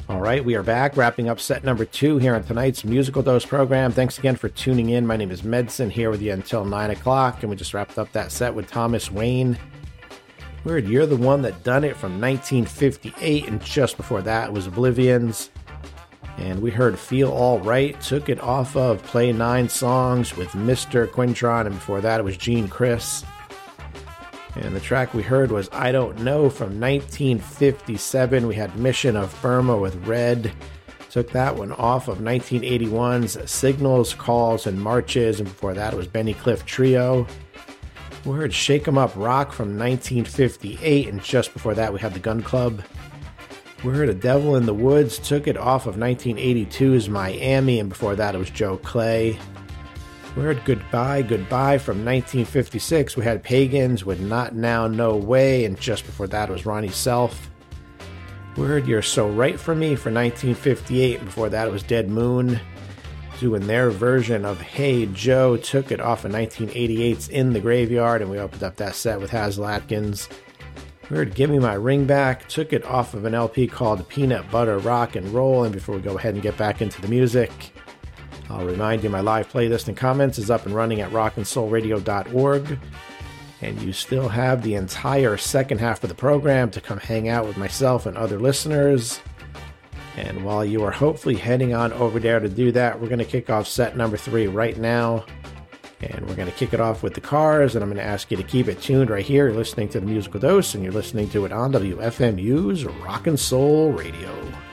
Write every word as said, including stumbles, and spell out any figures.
All right, we are back, wrapping up set number two here on tonight's Musical Dose program. Thanks again for tuning in. My name is Medson, here with you until nine o'clock, and we just wrapped up that set with Thomas Wayne. Weird, You're the One That Done It from nineteen fifty-eight, and just before that was Oblivions. And we heard Feel All Right, took it off of Play Nine Songs with Mister Quintron, and before that it was Gene Chris. And the track we heard was I Don't Know from nineteen fifty-seven. We had Mission of Burma with Red. Took that one off of nineteen eighty-one's Signals, Calls, and Marches. And before that it was Benny Cliff Trio. We heard Shake 'em Up Rock from nineteen fifty-eight. And just before that we had the Gun Club. We heard A Devil in the Woods. Took it off of nineteen eighty-two's Miami. And before that it was Joe Clay. We heard Goodbye, Goodbye from nineteen fifty-six. We had Pagans with Not Now, No Way, and just before that was Ronnie Self. We heard You're So Right For Me for nineteen fifty-eight, and before that it was Dead Moon, doing their version of Hey Joe. Took it off of nineteen eighty-eight's In the Graveyard, and we opened up that set with Hazel Atkins. We heard Give Me My Ring Back. Took it off of an L P called Peanut Butter Rock and Roll, and before we go ahead and get back into the music, I'll remind you my live playlist and comments is up and running at rock and soul radio dot org, and you still have the entire second half of the program to come hang out with myself and other listeners. And while you are hopefully heading on over there to do that, we're going to kick off set number three right now, and we're going to kick it off with the Cars, and I'm going to ask you to keep it tuned right here. You're listening to the Musical Dose, and you're listening to it on W F M U's Rock and Soul Radio.